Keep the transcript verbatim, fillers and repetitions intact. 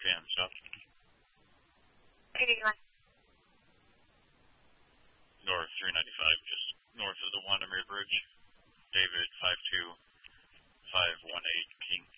Japan, South. eighty-one. North three ninety-five, just north of the Wandermere Bridge. David five two five one eight, King.